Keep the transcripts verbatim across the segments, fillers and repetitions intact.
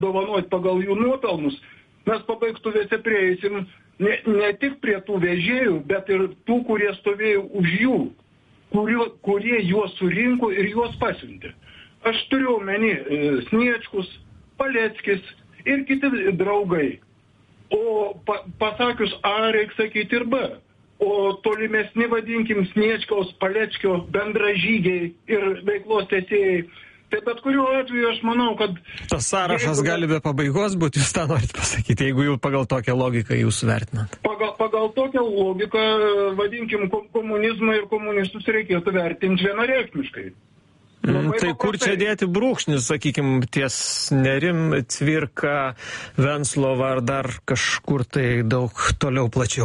dovanoti pagal jų nuopelnus, mes pabaigtuvėse prieisim ne, ne tik prie tų vežėjų, bet ir tų, kurie stovėjo už jų, kurio, kurie juos surinko ir juos pasiuntė. Aš turiu omeny e, Sniečkus, Paleckis ir kiti draugai. O pa, pasakius A, reikia sakyti ir B. O tolimesni, vadinkim, Sniečkaus, Paleckio bendražygiai ir veiklos tęsėjai. Tai bet kuriuo atveju aš manau, kad... Tas sąrašas jeigu, gali be pabaigos būti, jūs tą norit pasakyti, jeigu jau pagal tokią logiką jūs vertinat. Pagal, pagal tokią logiką, vadinkim, komunizmą ir komunistus reikėtų vertinti vienareikšmiškai. Mm, tai kur čia dėti brūkšnis, sakykime, ties Nerim, Cvirka, Venclova ar dar kažkur tai daug toliau plačiau?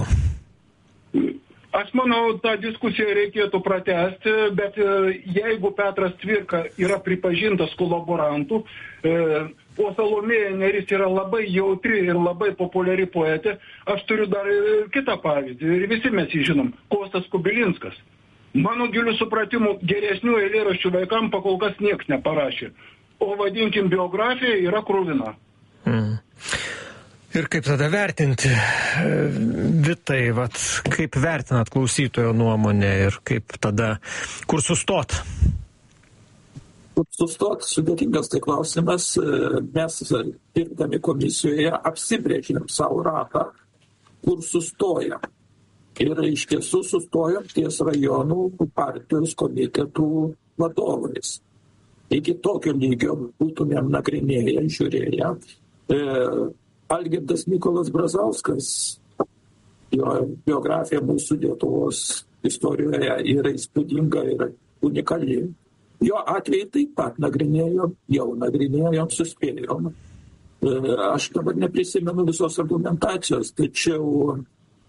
Aš manau, tą diskusiją reikėtų pratęsti, bet jeigu Petras Cvirka yra pripažintas kolaborantų, o Salomėja Nėris yra labai jautri ir labai populiari poetė, aš turiu dar kitą pavyzdį, ir visi mes jį žinom, Kostas Kubilinskas. Mano gilių supratimų geresnių eilėraščių vaikam pakol kas nieks neparašė, o vadinkim biografija yra kruvina. Mm. Ir kaip tada vertinti, Vitai, vat, kaip vertinat klausytojo nuomonę ir kaip tada, kur sustot? Kur sustot, sudėtingas tai klausimas. Mes, dirbdami komisijoje, apsibrėžėm savo ratą, kur sustojam. Ir iš tiesų sustojom ties rajonų partijos komitetų vadovais. Iki tokio lygio būtumėm nagrinėję, žiūrėję. E, Algirdas Mykolas Brazauskas, jo biografija mūsų Lietuvos istorijoje yra įspūdinga ir unikali. Jo atveju taip pat nagrinėjom, jau nagrinėjom, suspėjom. Aš dabar neprisimenu visos argumentacijos, tačiau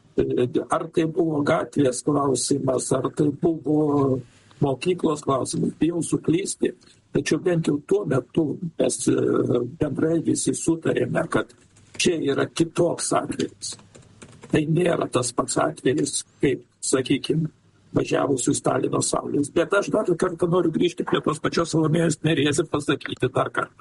ar tai buvo gatvės klausimas, ar tai buvo mokyklos klausimas, bijau suklysti. Tačiau bent jau tuo metu mes bendrai visi sutarėme, kad čia yra kitoks atvejis. Tai nėra tas pats atvejis, kaip, sakykime, važiavusių Stalino saulės. Bet aš dar kartą noriu grįžti prie tos pačios Salomėjos Nėries ir pasakyti dar kartą.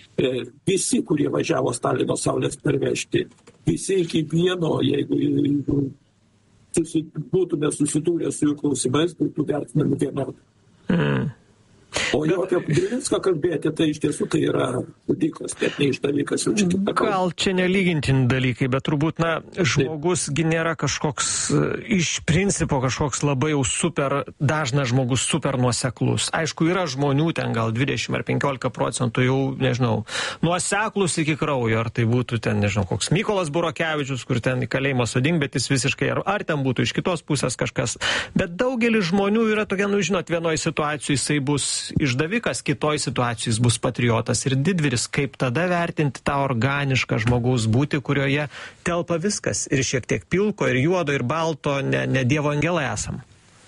Visi, kurie važiavo Stalino saulės pervežti, visi iki vieno, jeigu, jeigu susi, būtume susidūrę su jų klausimais, būtų vertinami vienodai. Mm. O jau apie Kubilinską kalbėti, tai iš tiesų tai yra dalykas, net neišdalykas jau čia kita kalba. Gal čia nelygintini dalykai, bet turbūt, na, žmogusgi nėra kažkoks, iš principo kažkoks labai jau super, dažnas žmogus super nuoseklus. Aišku, yra žmonių ten gal dvidešimt ar penkiolika procentų jau, nežinau, nuoseklus iki kraujo, ar tai būtų ten, nežinau, koks Mykolas Burokevičius, kur ten į kalėjimą sodink, bet jis visiškai, ar, ar ten būtų iš kitos pusės kažkas. Bet daugelis žmonių yra tokia, nu, žinot, vienoje situacijoje jisai bus išdavikas, kitoj situacijai jis bus patriotas ir didvyris. Kaip tada vertinti tą organišką žmogaus būtį, kurioje telpa viskas ir šiek tiek pilko, ir juodo, ir balto, ne, ne Dievo angelai esam?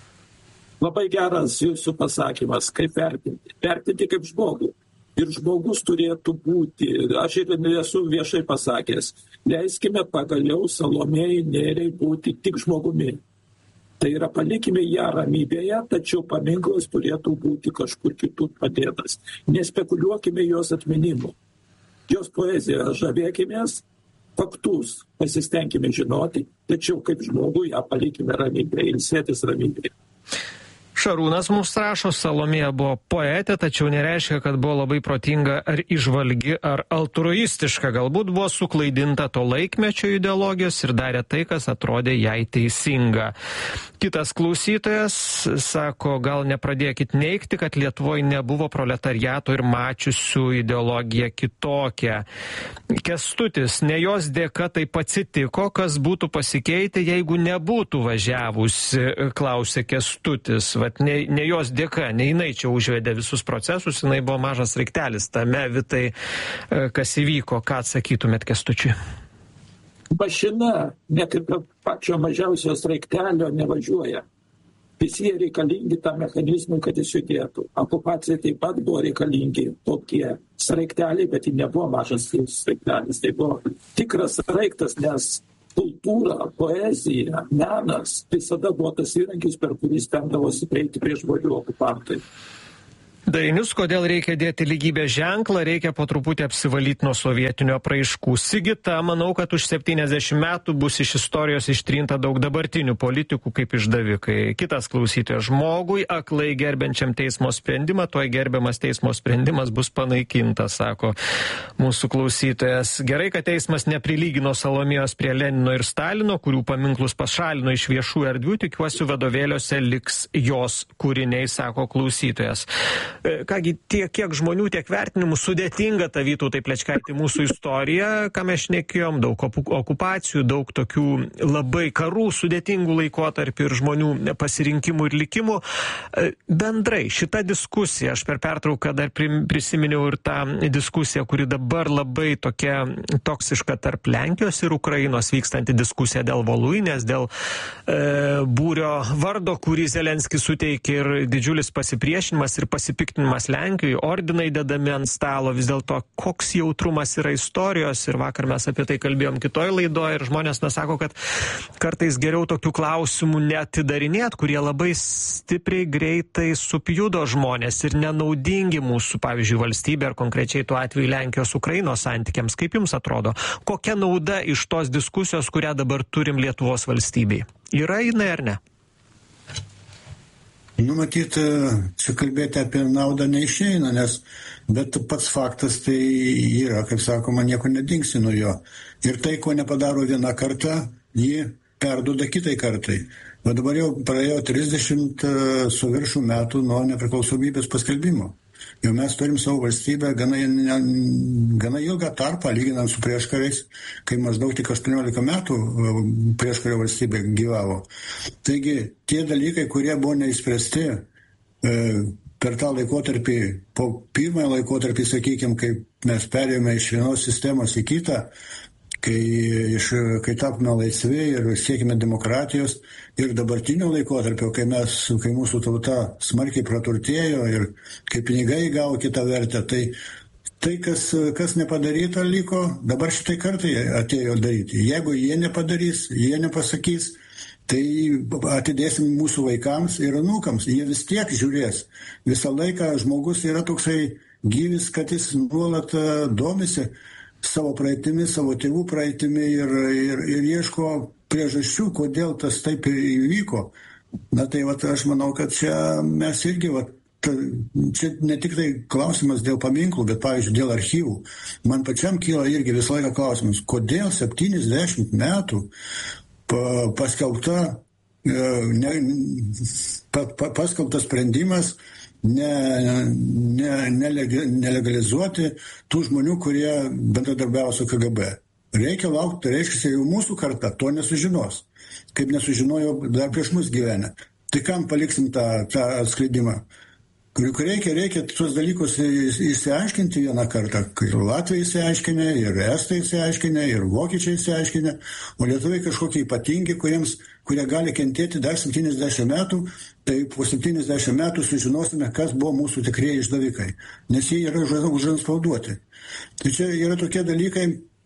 Labai geras jūsų pasakymas, kaip vertinti. Vertinti kaip žmogų. Ir žmogus turėtų būti, aš ir esu viešai pasakęs, leiskime pagaliau Salomėjai Nėriai būti tik žmogumi. Tai yra, palikime ją ramybėje, tačiau paminklas turėtų būti kažkur kitur padėtas. Nespekuliuokime jos atminimu. Jos poeziją žavėkimės, faktus pasistengime žinoti, tačiau kaip žmogų ją palikime ramybėje, ilsėtis ramybėje. Šarūnas mums rašo, Salomėja buvo poetė, tačiau nereiškia, kad buvo labai protinga ar įžvalgi ar altruistiška. Galbūt buvo suklaidinta to laikmečio ideologijos ir darė tai, kas atrodė jai teisinga. Kitas klausytojas sako, gal nepradėkit neigti, kad Lietuvoje nebuvo proletariato ir mačiusių ideologiją kitokią. Kęstutis, ne jos dėka taip atsitiko, kas būtų pasikeitę, jeigu nebūtų važiavusi, klausė Kęstutis. Vat ne, ne jos dėka, ne jinai čia užvedė visus procesus, jinai buvo mažas raiktelis tame, Vitai, kas įvyko. Ką atsakytumėt Kęstučiui? Mašina, net ir pačio mažiausios raiktelio nevažiuoja. Visi jie reikalingi tą mechanizmą, kad jis judėtų. Okupacija taip pat buvo reikalingi tokie sraigteliai, bet ji nebuvo mažas sraigtelis. Tai buvo tikras sraigtas, nes kultūra, poezija, menas visada buvo tas įrankis, per kurį stengdavosi prieiti prie žmonių okupantai. Dainius, kodėl reikia dėti lygybės ženklą, reikia po truputį apsivalyti nuo sovietinių apraiškų. Sigita, manau, kad už septyniasdešimt metų bus iš istorijos ištrinta daug dabartinių politikų kaip išdavikai. Kitas klausytojas, žmogui aklai gerbiančiam teismo sprendimą, toj gerbiamas teismo sprendimas bus panaikintas, sako mūsų klausytojas. Gerai, kad teismas neprilygino Salomėjos prie Lenino ir Stalino, kurių paminklus pašalino iš viešų erdvių, tikiuosi vadovėliuose liks jos kūriniai, sako klausytojas. Kągi, tiek kiek žmonių, tiek vertinimų sudėtinga ta Vytautai Plečkaiti mūsų istorija, ką mes šnekėjom, daug okupacijų, daug tokių labai karų sudėtingų laikotarpių ir žmonių pasirinkimų ir likimų. Bendrai, šita diskusija, aš per pertrauką dar prisiminiau ir tą diskusiją, kuri dabar labai tokia toksiška tarp Lenkijos ir Ukrainos, vykstanti diskusija dėl Voluinės, dėl e, būrio vardo, kurį Zelenskis suteikė, ir didžiulis pasipriešinimas ir pasipiktinimas Lenkijoje, ordinai dedami ant stalo, vis dėlto koks jautrumas yra istorijos, ir vakar mes apie tai kalbėjom kitoj laidoje, ir žmonės nesako, kad kartais geriau tokių klausimų neatidarinėt, kurie labai stipriai greitai supjudo žmonės ir nenaudingi mūsų, pavyzdžiui, valstybė ar konkrečiai tuo atveju Lenkijos Ukrainos santykiams. Kaip jums atrodo, kokia nauda iš tos diskusijos, kurią dabar turim Lietuvos valstybei? Yra jinai ar ne? Nu, matyt, čia kalbėti apie naudą neišeina, nes, bet pats faktas tai yra, kaip sakoma, nieko nedingsi nuo jo. Ir tai, ko nepadaro vieną kartą, jį perduoda kitai kartai. O dabar jau praėjo trisdešimt su viršų metų nuo nepriklausomybės paskelbimo. Jau mes turim savo valstybę gana, gana ilgą tarpą, lyginant su prieškariais, kai maždaug tik aštuoniolika metų prieškario valstybė gyvavo. Taigi, tie dalykai, kurie buvo neįspręsti e, per tą laikotarpį, po pirmąją laikotarpį, sakykime, kai mes perėjome iš vienos sistemos į kitą, kai, iš, kai tapome laisvi ir siekime demokratijos, ir dabartinio laikotarpio, kai, mes, kai mūsų tauta smarkiai praturtėjo ir kai pinigai gavo kitą vertę, tai tai, kas, kas nepadaryta, liko, dabar šitai kartai atėjo daryti. Jeigu jie nepadarys, jie nepasakys, tai atidėsim mūsų vaikams ir anūkams. Jie vis tiek žiūrės. Visą laiką žmogus yra toksai gyvis, kad jis nuolat domisi savo praeitimi, savo tėvų praeitimi ir, ir, ir ieško priežasčių, kodėl tas taip įvyko. Na tai vat, aš manau, kad čia mes irgi, vat, čia ne tik tai klausimas dėl paminklų, bet pavyzdžiui dėl archyvų. Man pačiam kyla irgi visą laiką klausimas, kodėl septyniasdešimt metų paskelbta, ne, pa, pa, paskelbtas sprendimas Ne, ne, nelegalizuoti tų žmonių, kurie bendradarbiavo su K G B. Reikia laukti, tai reiškia, jau mūsų karta to nesužinos, kaip nesužinojo dar prieš mus gyvenę. Tai kam paliksim tą, tą atskleidimą? Reikia, reikia tuos dalykus išsiaiškinti vieną kartą. Ir Latvijai išsiaiškinę, ir Estai išsiaiškinę, ir Vokiečiai išsiaiškinę, o lietuviai kažkokie ypatingi, kuriems, kurie gali kentėti dar septyniasdešimt metų, tai po septyniasdešimt metų sužinosime, kas buvo mūsų tikrieji išdavikai, nes jie yra užanspauduoti. Tai čia yra tokie dalykai,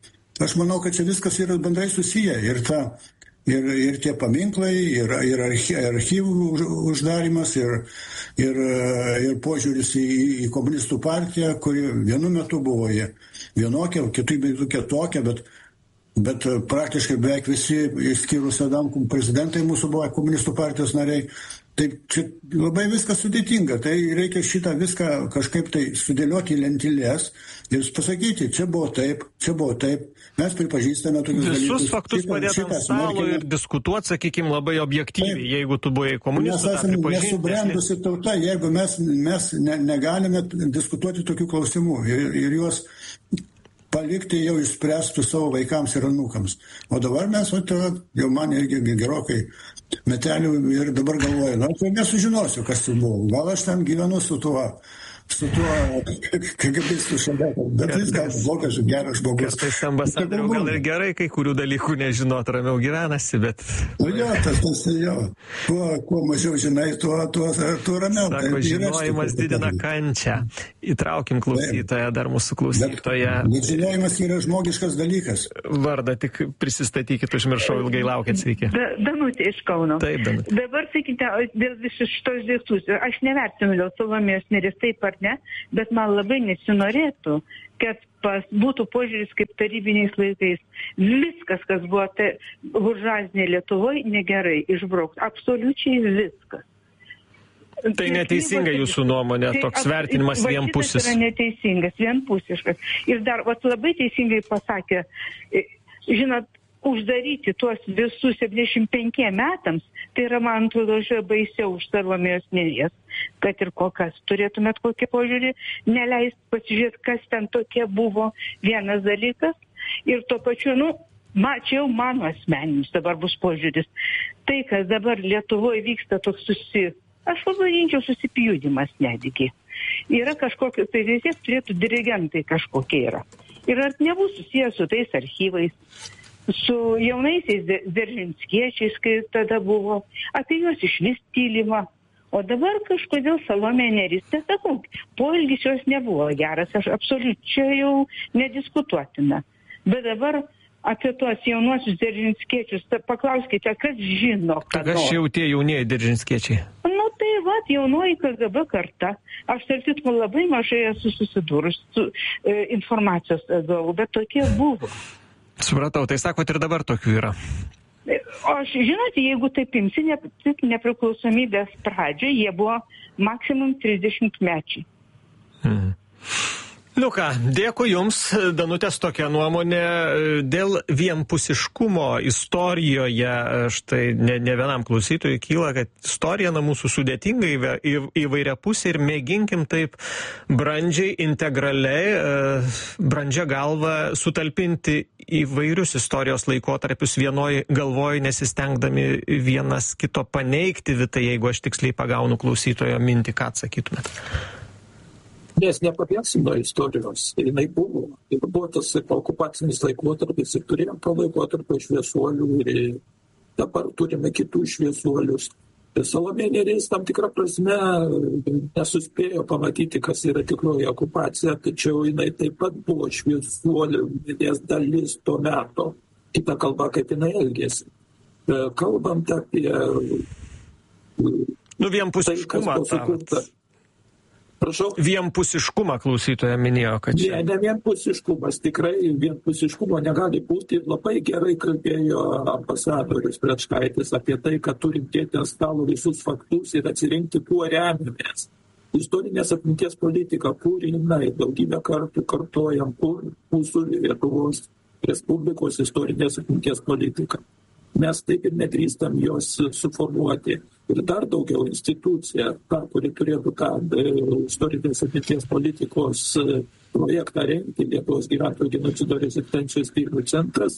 aš manau, kad čia viskas yra bendrai susiję. Ir ta Ir, ir tie paminklai, ir, ir archyvų uždarimas, ir, ir, ir požiūris į, į komunistų partiją, kuri vienu metu buvo jie vienokia, kitų metų kitokia, bet, bet praktiškai beveik visi, išskyrus Adamkų prezidentai mūsų buvo komunistų partijos nariai. Tai čia labai viskas sudėtinga, tai reikia šitą viską kažkaip tai sudėlioti į lentylės ir pasakyti, čia buvo taip, čia buvo taip, mes pripažįstame tokius dalykus. Visus faktus padėti ant stalo ir diskutuoti, sakykime, labai objektyviai, taip, jeigu tu buvai komunistas, tą pripažinti. Mes esame nesubrendusi tauta, jeigu mes, mes ne, negalime diskutuoti tokių klausimų ir, ir juos palikti jau išspręstų savo vaikams ir anūkams. O dabar mes, o tai, jau man irgi gerokai metelių ir dabar galvoju, na, tai nesužinosiu, kas tai buvo. Gal aš ten gyvenu su tuo, su tuo, kaip jis šalia, bet jis gal blogas, geras žmogus. Kartais ambasadoriau gal ir gerai, kai kurių dalykų nežinot, ramiau gyvenasi, bet... Nu jo, tas, tas jo. Kuo, kuo mažiau žinai, tuo, tuo, tuo ramiau. Sako, tai žinojimas didina kančią. Įtraukim klausytoją, dar mūsų klausytoją. Bet žinojimas yra žmogiškas dalykas. Vardą tik prisistatykit, užmiršau, ilgai laukėt, sveiki. Da, Danutė iš Kauno. Taip, Danutė. Dabar, sakykite, dėl visos šitos diskusijos, aš nevertinu dėl Salomėjos nėries taip ar ne, bet man labai nesinorėtų, kad pas būtų požiūris kaip tarybiniais laikais. Viskas, kas buvo tai buržuazinė Lietuvoje, negerai išbraukti. Absoliučiai viskas. Tai neteisinga jūsų nuomonė, toks vertinimas vienpusis. Tai yra neteisingas, vienpusiškas. Ir dar vat, labai teisingai pasakė, žinot, uždaryti tuos visus septyniasdešimt penkiem metams, tai yra, man atrodo, baisiau už Salomėjos Nėries, kad ir kokias turėtumėt kokį požiūrį, neleist pasižiūrėti, kas ten tokie buvo, vienas dalykas. Ir tuo pačiu, nu, mačiau mano asmeninis dabar bus požiūris. Tai, kas dabar Lietuvoje vyksta toks susi... Aš pavadinčiau susipjudimas netgi. Yra kažkokie, tai vis tiek turėtų dirigentai kažkokie yra. Ir ar nebus susijęs su tais archyvais, su jaunaisiais Dzeržinskiečiais, kai tada buvo, apie juos išvis tylima. O dabar kažkodėl Salomėja Nėris, tai sakau, poelgis jos nebuvo geras, aš absoliučiai jau nediskutuotina. Bet dabar apie tuos jaunuosius Dzeržinskiečius, paklauskite, kas žino, ką nors. Kas jau tie jaunieji Dzeržinskiečiai? Nu tai va, jaunoji K G B karta. Aš tarp labai mažai esu susidūrus su e, informacijos gavau, bet tokie buvo. Supratau, tai sakot ir dabar tokių yra. O aš, žinote, jeigu taip imsi ne, nepriklausomybės pradžią, jie buvo maksimum trisdešimt mečiai. Hmm. Nu ką, dėkui Jums, Danutės, tokia nuomonė. Dėl vienpusiškumo istorijoje, štai ne, ne vienam klausytojui kyla, kad istorija na, mūsų sudėtinga į, į, įvairia pusė ir mėginkim taip brandžiai, integraliai, brandžia galva sutalpinti įvairius istorijos laikotarpius vienoj galvoj, nesistengdami vienas kito paneigti. Vitai, jeigu aš tiksliai pagaunu klausytojo mintį, ką atsakytumėt? Nes nepabėgsim nuo istorijos. Jinai buvo. Ir buvo tas okupacinis laikotarpis ir turėjom to laikotarpio šviesuolių ir dabar turime kitų šviesuolius. Salomėja Nėris tam tikrą prasme nesuspėjo pamatyti, kas yra tikroji okupacija, tačiau jinai taip pat buvo šviesuolių dalis to meto. Kita kalba, kaip jinai elgėsi. Kalbant apie... Nu, vienpusiškumą. Prašau. Vienpusiškumą klausytoja minėjo, kad čia... Ne, ne vienpusiškumas, tikrai vienpusiškumo negali būti. Labai gerai kalbėjo ambasadorius Plečkaitis apie tai, kad turim dėti ant stalo visus faktus ir atsirinkti, kuo remiamės. Istorinės atminties politika, kur jinai daugybę kartų kartojam, kur mūsų Lietuvos Respublikos istorinės atminties politika. Mes taip ir nedrįstam jos suformuoti. Ir dar daugiau institucija, ta, kuri turėtų tą istorinės atminties politikos projektą rengti, Lietuvos gyventojų genocido rezistencijos tyrimų centras,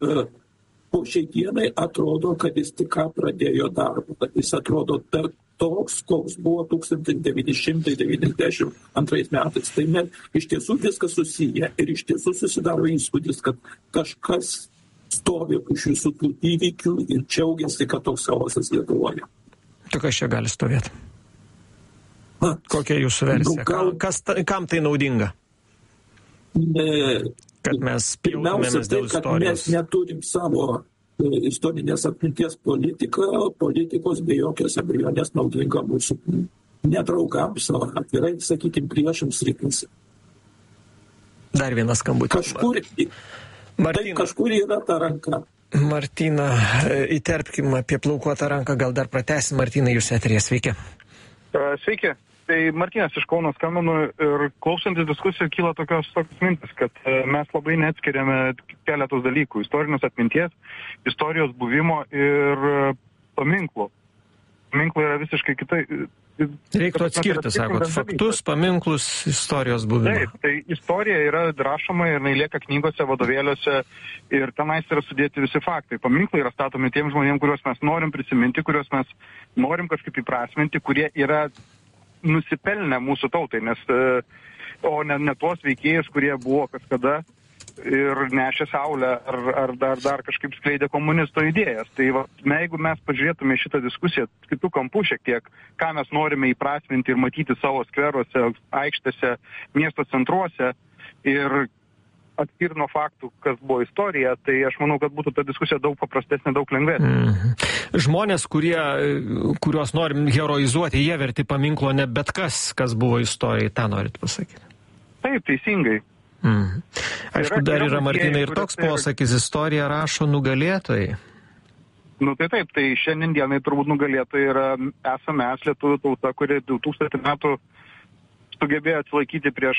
po šiai dienai atrodo, kad jis tik ką pradėjo darbą. Jis atrodo toks, koks buvo tūkstantis devyni šimtai devyniasdešimt antrais metais. Tai ne, iš tiesų viskas susiję ir iš tiesų susidaro įspūdis, kad kažkas stovi už visų tų įvykių ir džiaugiasi, kad toks chaosas Lietuvoje. Tu kas čia gali stovėti? Na, kokia jūsų versija? Gal, kas, kam tai naudinga? Ne, kad mes pjaudumėmės dėl istorijos. Kad mes neturim savo istorinės atminties politiką, politikos be jokios abejonės naudinga mūsų nedraugams, o atvirai, sakykim, priešams rytuose. Dar vienas skambutis. Kažkur... Tai kažkur yra ta ranka. Martyna, įterpkim apie plaukuotą ranką, gal dar pratęsim. Martynai, jūs eterėje, sveiki. Sveiki. Tai Martynas iš Kauno skambinu ir klausantis diskusijų kyla tokios, tokios mintis, kad mes labai neatskiriame keletos dalykų. Istorinės atminties, istorijos buvimo ir paminklų. Paminklai yra visiškai kitai. Reiktų atskirti, sakot, faktus, paminklus, istorijos buvimą. Taip, tai istorija yra rašoma ir jinai lieka knygose, vadovėliuose ir tenais yra sudėti visi faktai. Paminklai yra statomi tiem žmonėm, kuriuos mes norim prisiminti, kuriuos mes norim kažkaip įprasminti, kurie yra nusipelnę mūsų tautai, nes, o ne, ne tuos veikėjus, kurie buvo kažkada ir nešė saulę ar, ar dar, dar kažkaip skleidė komunisto idėjas. Tai va, jeigu mes pažiūrėtume šitą diskusiją kitų kampų šiek tiek, ką mes norime įprasminti ir matyti savo skveruose, aikštėse, miesto centruose ir atskirti nuo faktų, kas buvo istorija, tai aš manau, kad būtų ta diskusija daug paprastesnė, daug lengvesnė. Mm. Žmonės, kurie, kuriuos norim heroizuoti, jie verti paminklo ne bet kas, kas buvo istorijai, tą norit pasakyti. Taip, teisingai. Mm. Aišku, yra, dar yra, yra Martynai, ir toks posakis, istorija rašo nugalėtojai. Nu tai taip, tai šiandien dienai turbūt nugalėtojai yra esame mes lietuvių tauta, kuri du tūkstančiai metų sugebėjo atsilaikyti prieš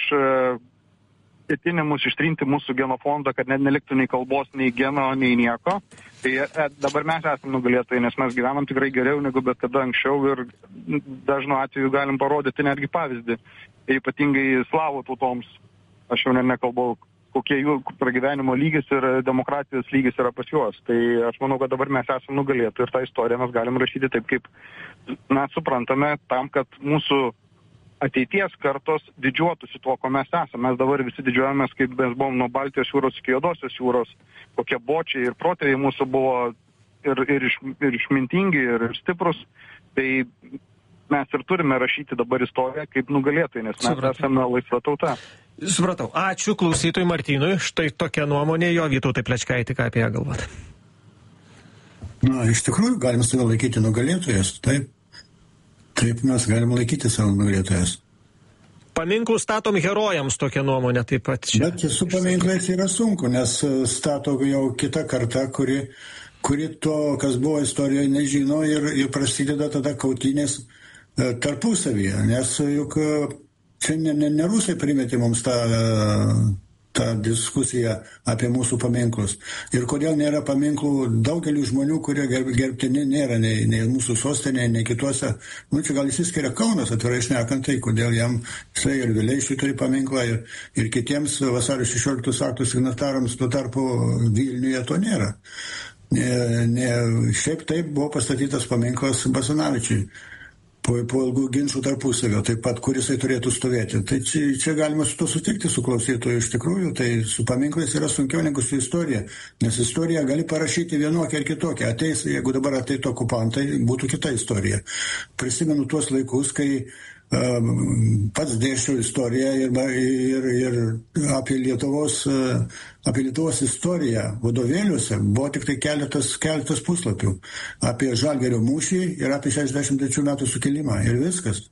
ketinimus ištrinti mūsų genofondą, kad net neliktų nei kalbos, nei geno, nei nieko. Tai dabar mes esame nugalėtojai, nes mes gyvenam tikrai geriau negu bet kada anksčiau ir dažnu atveju galim parodyti netgi pavyzdį. Ypatingai slavų tautoms, aš jau net nekalbau, kokie jų pragyvenimo lygis ir demokratijos lygis yra pas juos. Tai aš manau, kad dabar mes esame nugalėtojai ir tą istoriją mes galim rašyti taip, kaip mes suprantame, tam, kad mūsų ateities kartos didžiuotųsi tuo, ko mes esame. Mes dabar visi didžiuojamės, kaip mes buvom nuo Baltijos jūros iki Juodosios jūros, kokie bočiai ir protėviai mūsų buvo ir, ir, iš, ir išmintingi, ir, ir stiprus. Tai mes ir turime rašyti dabar istoriją kaip nugalėtojai, nes mes Supratau. esame laisva tauta. Supratau. Ačiū klausytojui Martynui. Štai tokia nuomonė jo. Vytautai Plečkaiti, ką apie ją galvoti? Na, iš tikrųjų, galim save laikyti nugalėtojas. Taip. Taip mes galim laikyti savo nugalėtojas. Paminklų statom herojams, tokia nuomonė taip pat. Čia. Bet su paminklais yra sunku, nes stato jau kita karta, kuri, kuri to, kas buvo istorijoje, nežino ir, ir prasideda tada kautynės tarpusavyje, nes juk čia ne, ne, ne rusai primetė mums tą, tą diskusiją apie mūsų paminklus. Ir kodėl nėra paminklų daugelių žmonių, kurie gerbtini nėra nei, nei mūsų sostinėje, nei kituose. Nu, čia gal įsiskiria Kaunas, atvirai šnekant, tai kodėl jam jisai ir Vileišiui turi paminklą ir, ir kitiems vasario šešioliktos aktų signatarams, tuo tarpu Vilniuje to nėra. Ne, ne, šiaip taip buvo pastatytas paminklas Basanavičiui. Po, po ilgų ginčių tarpusavio, taip pat, kur jisai turėtų stovėti. Tai čia, čia galima su to sutikti su klausytoju iš tikrųjų, tai su paminklais yra sunkiau negu su istorija, nes istoriją gali parašyti vienokią ar kitokią. Ateis, jeigu dabar ateitų okupantai, būtų kita istorija. Prisimenu tuos laikus, kai uh, pats dėsčiau istoriją ir, ir, ir apie Lietuvos, uh, apie Lietuvos istoriją vadovėliuose buvo tik tai keletas, keletas puslapių apie Žalgirio mūšį ir apie šešiasdešimt trečių metų sukilimą ir viskas.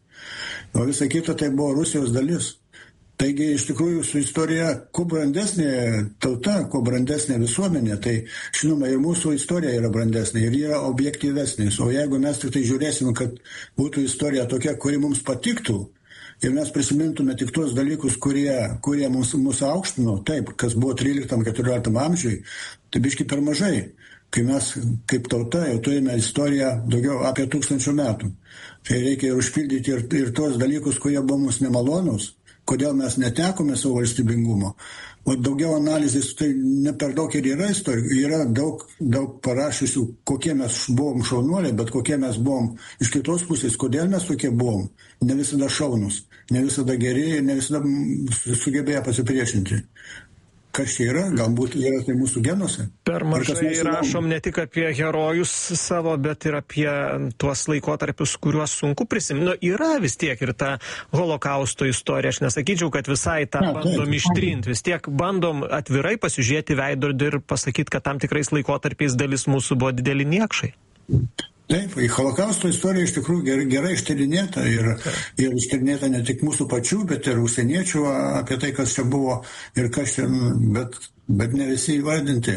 O visa kita tai buvo Rusijos dalis. Taigi iš tikrųjų su istorija, kuo brandesnė tauta, kuo brandesnė visuomenė, tai žinoma ir mūsų istorija yra brandesnė ir yra objektyvesnė. O jeigu mes tik tai žiūrėsim, kad būtų istorija tokia, kuri mums patiktų, ir mes prisimintume tik tuos dalykus, kurie, kurie mūsų, mūsų aukštino, taip, kas buvo tryliktam keturioliktam amžiui, tai biški per mažai, kai mes kaip tauta jau turime istoriją daugiau apie tūkstančių metų. Tai reikia ir užpildyti ir, ir tuos dalykus, kurie buvo mums nemalonus, kodėl mes netekome savo valstybingumo. O daugiau analizės, tai ne per daug ir yra istorijų, yra daug, daug parašysių, kokie mes buvom šaunuoliai, bet kokie mes buvom iš kitos pusės, kodėl mes tokie buvom, ne visada šaunus, ne visada geri, ne visada sugebėję pasipriešinti. Kas čia yra? Galbūt yra tai mūsų genuose. Per mažai rašom ne tik apie herojus savo, bet ir apie tuos laikotarpius, kuriuos sunku prisiminti. Nu, yra vis tiek ir ta holokausto istorija. Aš nesakyčiau, kad visai tą ja, bandom ištrinti. Vis tiek bandom atvirai pasižiūrėti veidrodį ir pasakyti, kad tam tikrais laikotarpiais dalis mūsų buvo dideli niekšai. Taip, holokausto istorija iš tikrųjų gerai, gerai ištyrinėta ir, ir ištyrinėta ne tik mūsų pačių, bet ir užsieniečių apie tai, kas čia buvo ir kas čia, bet, bet ne visi įvardinti.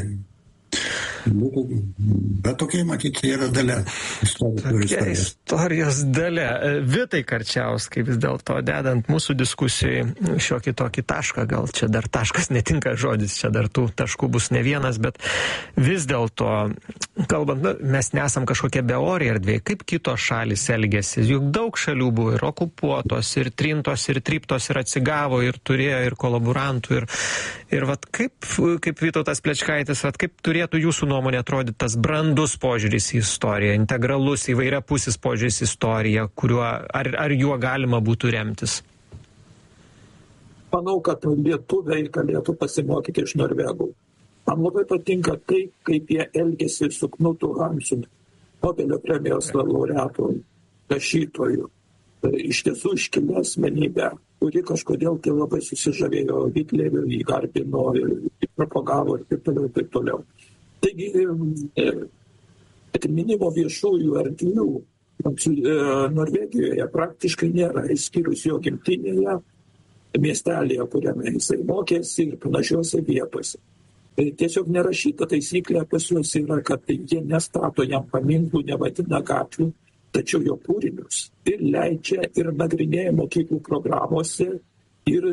Bet tokia, matyti, yra dalia. Tokia istorijos dalia. Vitai Karčiauskai, vis dėlto dedant mūsų diskusijai šiokį tokį tašką, gal čia dar taškas netinka žodis, čia dar tų taškų bus ne vienas, bet vis dėlto, kalbant, na, mes nesam kažkokia beorija erdvėje, kaip kitos šalis elgėsi, juk daug šalių buvo ir okupuotos, ir trintos, ir tryptos, ir atsigavo, ir turėjo, ir kolaborantų, ir, ir vat kaip, kaip Vytautas Plečkaitis, vat kaip turėtų jūsų nuomonė atrodyti tas brandus požiūris į istoriją, integralus įvairiapusis požiūris į istoriją, kuriuo, ar, ar juo galima būtų remtis? Manau, kad lietuviai galėtų pasimokyti iš norvegų. Man labai patinka tai, kaip jie elgėsi su Knutu Hamsun, Nobelio premijos laureatų, rašytojų. Iš tiesų iškilę asmenybę. kuri kažkodėl tai labai susižavėjo Hitleriu, jį garbino ir propagavo ir taip toliau, ir taip toliau. Taigi, atminimo viešųjų erdvių Norvegijoje praktiškai nėra, išskyrus jo gimtinėje, miestelėje, kuriame jisai mokėsi ir panašiuose vietose. Tai tiesiog nerašyta taisyklė pas juos yra, kad jie nestato jam paminklų, nevadina gatvių, tačiau jo kūrinius ir leidžia ir nagrinėja mokyklų programuose ir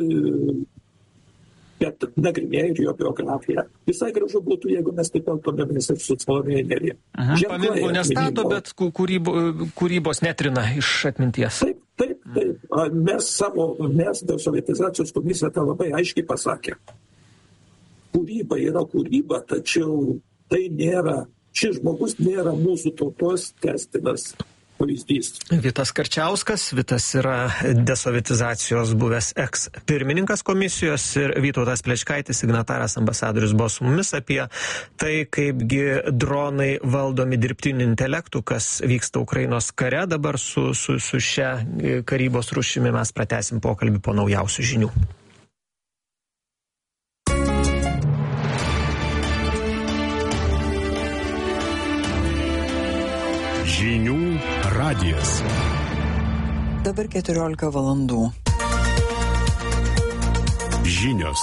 bet nagrinėja ir jo biografiją. Visai gražu būtų, jeigu mes taip elgtumėmės ir su Salomėja Nėrim. Paminklų nestato, bet kūrybo, kūrybos netrina iš atminties. Taip, taip, taip. Mes savo, mes desovietizacijos komisija tą labai aiškiai pasakė. Kūryba yra kūryba, tačiau tai nėra, šis žmogus nėra mūsų tautos tęstinas pavyzdys. Vitas Karčiauskas, Vitas yra desovietizacijos buvęs eks-pirmininkas komisijos ir Vytautas Plečkaitis, signataras ambasadorius, buvo su mumis apie tai, kaipgi dronai valdomi dirbtiniu intelektu, kas vyksta Ukrainos kare. Dabar su, su, su šia karybos rūšimi mes pratęsim pokalbį po naujausių žinių. Žinių radijas. Dabar keturiolika valandų. Žinios.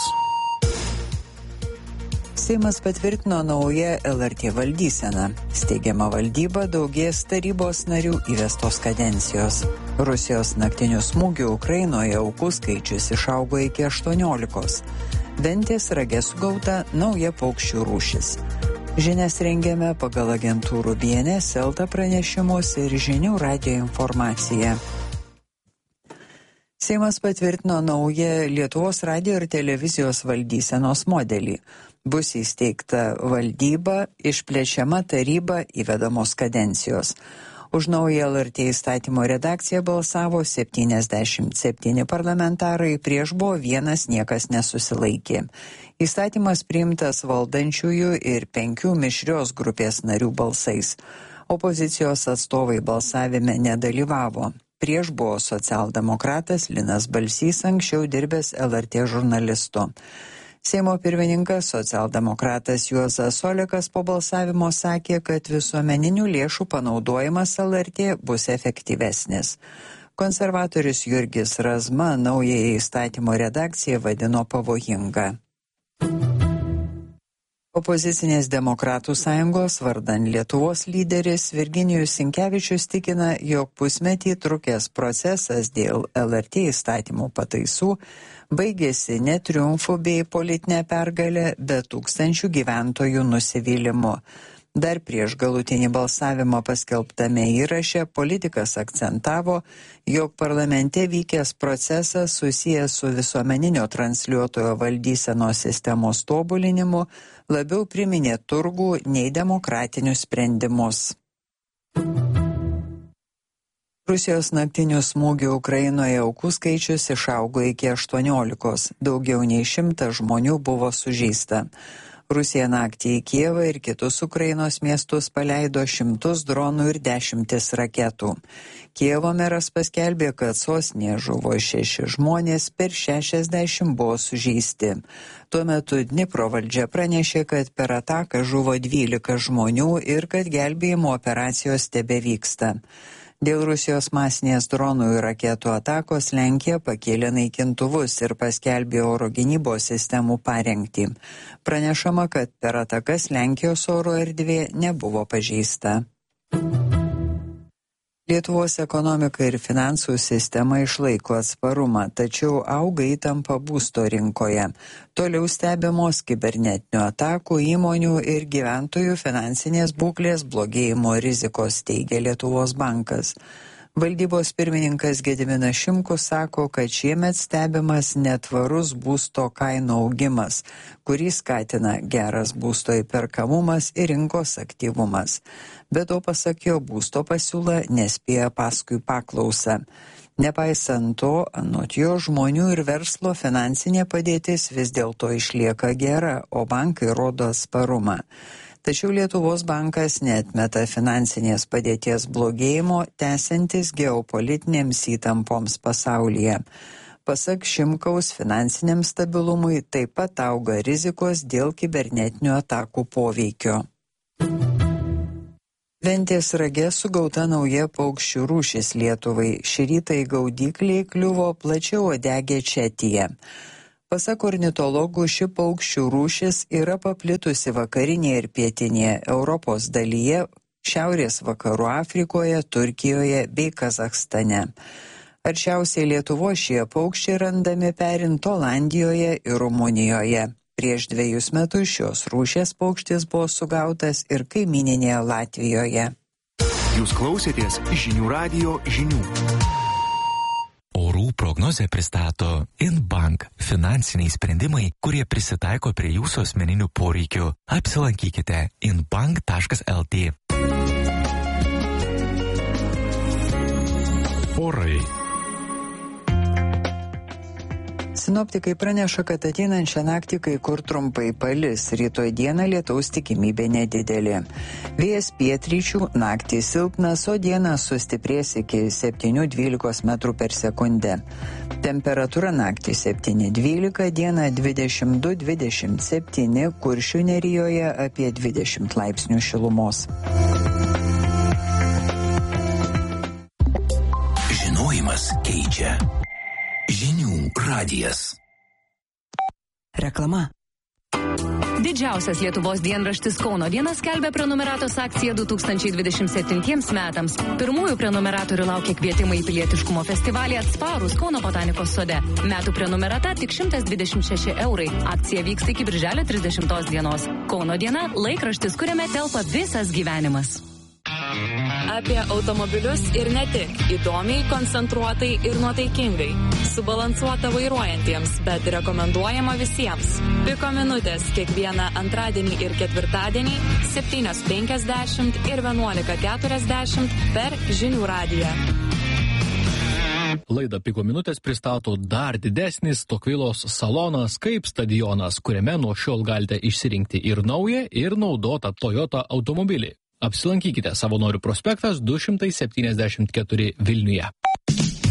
Seimas patvirtino naują L R T valdyseną. Steigiama valdyba, daugės tarybos narių įvestos kadencijos. Rusijos naktinių smūgių Ukrainoje aukų skaičius išaugo iki aštuoniolikos. Ventės rage sugauta nauja paukščių rūšis. Žinias rengiame pagal agentūrų B N S, Elta pranešimus ir Žinių radijo informaciją. Seimas patvirtino naują Lietuvos radijo ir televizijos valdysenos modelį. Bus įsteigta valdyba, išplečiama taryba, įvedamos kadencijos. Už naują L R T įstatymo redakciją balsavo septyniasdešimt septyni parlamentarai, prieš buvo vienas, niekas nesusilaikė. Įstatymas priimtas valdančiųjų ir penkių mišrios grupės narių balsais. Opozicijos atstovai balsavime nedalyvavo. Prieš buvo socialdemokratas Linas Balsys, anksčiau dirbęs L R T žurnalistu. Seimo pirmininkas socialdemokratas Juozas Olekas po balsavimo sakė, kad visuomeninių lėšų panaudojimas L R T bus efektyvesnis. Konservatorius Jurgis Razma naująją įstatymo redakciją vadino pavojinga. Opozicinės demokratų sąjungos vardan Lietuvos lyderis Virginijus Sinkevičius tikina, jog pusmetį trukęs procesas dėl L R T įstatymų pataisų baigėsi ne triumfu bei politinė pergalė, bet tūkstančių gyventojų nusivylimu. Dar prieš galutinį balsavimą paskelbtame įraše politikas akcentavo, jog parlamente vykęs procesas susijęs su visuomeninio transliuotojo valdysenos sistemos tobulinimu labiau priminė turgų nei demokratinius sprendimus. Rusijos naktinių smūgių Ukrainoje aukų skaičius išaugo iki aštuoniolikos, daugiau nei šimtas žmonių buvo sužeista. Rusija naktį į Kijevą ir kitus Ukrainos miestus paleido šimtus dronų ir dešimtis raketų. Kijevo meras paskelbė, kad sostinėje žuvo šeši žmonės, per šešiasdešimt buvo sužeisti. Tuo metu Dnipro valdžia pranešė, kad per ataką žuvo dvylika žmonių ir kad gelbėjimo operacijos tebevyksta. Dėl Rusijos masinės dronų ir raketų atakos Lenkija pakėlė naikintuvus ir paskelbė oro gynybos sistemų parengtį. Pranešama, kad per atakas Lenkijos oro erdvė nebuvo pažeista. Lietuvos ekonomika ir finansų sistema išlaiko atsparumą, tačiau auga įtampa būsto rinkoje. Toliau stebimos kibernetinių atakų, įmonių ir gyventojų finansinės būklės blogėjimo rizikos, teigia Lietuvos bankas. Valdybos pirmininkas Gediminas Šimkus sako, kad šiemet stebimas netvarus būsto kainų augimas, kurį skatina geras būsto įperkamumas ir rinkos aktyvumas. Be to, pasak jo, būsto pasiūla nespėja paskui paklausą. Nepaisant to, anot jo, žmonių ir verslo finansinė padėtis vis dėlto išlieka gera, o bankai rodo atsparumą. Tačiau Lietuvos bankas neatmeta finansinės padėties blogėjimo, tęsiantis geopolitinėms įtampoms pasaulyje. Pasak Šimkaus, finansiniam stabilumui taip pat auga rizikos dėl kibernetinių atakų poveikio. Ventės rage sugauta nauja paukščių rūšis Lietuvai. Šį rytą į gaudyklį kliuvo plačiau odegė četija. Pasak ornitologų, ši paukščių rūšis yra paplitusi vakarinėje ir pietinėje Europos dalyje, šiaurės vakarų Afrikoje, Turkijoje bei Kazachstane. Arčiausiai Lietuvo šie paukščiai randami perint Olandijoje ir Rumunijoje. Prieš dviejus metus šios rūšies paukštis buvo sugautas ir kaimyninėje Latvijoje. Jūs klausėtės žinių radijo žinių. Orų prognozę pristato Inbank – finansiniai sprendimai, kurie prisitaiko prie jūsų asmeninių poreikių. Apsilankykite inbank taškas lt. Orai. Sinoptikai praneša, kad ateinančią naktį kai kur trumpai palis, rytoj dieną lietaus tikimybė nedidelė. Vėjas pietryčių, naktį silpnas, o dieną sustiprės iki septynių dvylikos metrų per sekundę. Temperatūra naktį septyni dvylika, dieną dvidešimt du dvidešimt septyni, Kuršių nerijoje apie dvidešimt laipsnių šilumos. Žinojimas keičia. Žinių radijas. Reklama. Didžiausias Lietuvos dienraštis Kauno diena skelbia prenumeratos akciją du tūkstančiai dvidešimt septintiems metams. Pirmųjų prenumeratorių laukia kvietimai į pilietiškumo festivalį Atsparūs Kauno botanikos sode. Metų prenumerata tik šimtas dvidešimt šeši eurai. Akcija vyks iki birželio trisdešimtos dienos. Kauno diena – laikraštis, kuriame telpa visas gyvenimas. Apie automobilius ir ne tik. Įdomiai, koncentruotai ir nuotaikingai. Subalansuota vairuojantiems, bet rekomenduojama visiems. Piko minutės kiekvieną antradienį ir ketvirtadienį septynios penkiasdešimt ir vienuolika keturiasdešimt per žinių radiją. Laidą Piko minutės pristato dar didesnis Tokvilos salonas kaip stadionas, kuriame nuo šiol galite išsirinkti ir naują, ir naudotą Toyota automobilį. Apsilankykite Savanorių prospektas du šimtai septyniasdešimt keturi Vilniuje.